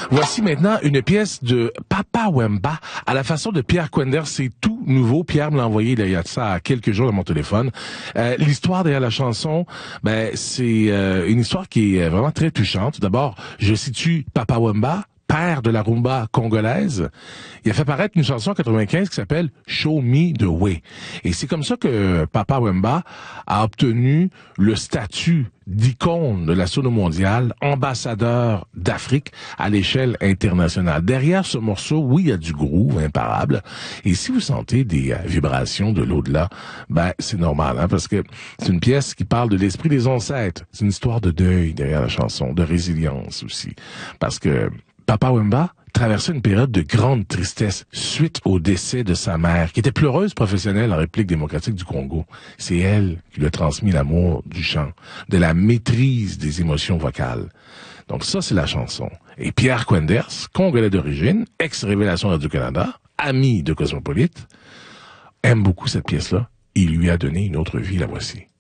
Voici maintenant une pièce de Papa Wemba à la façon de Pierre Kwender. C'est tout nouveau. Pierre me l'a envoyé il y a de ça quelques jours dans mon téléphone. L'histoire derrière la chanson, c'est une histoire qui est vraiment très touchante. D'abord, je situe Papa Wemba, père de la rumba congolaise. Il a fait paraître une chanson en 95 qui s'appelle Show Me the Way. Et c'est comme ça que Papa Wemba a obtenu le statut d'icône de la sono mondiale, ambassadeur d'Afrique à l'échelle internationale. Derrière ce morceau, oui, il y a du groove imparable. Et si vous sentez des vibrations de l'au-delà, c'est normal, hein, parce que c'est une pièce qui parle de l'esprit des ancêtres. C'est une histoire de deuil derrière la chanson, de résilience aussi. Parce que Papa Wemba traversait une période de grande tristesse suite au décès de sa mère, qui était pleureuse professionnelle en République démocratique du Congo. C'est elle qui lui a transmis l'amour du chant, de la maîtrise des émotions vocales. Donc ça, c'est la chanson. Et Pierre Kwenders, congolais d'origine, ex-révélation Radio-Canada, ami de Cosmopolite, aime beaucoup cette pièce-là. Il lui a donné une autre vie, la voici.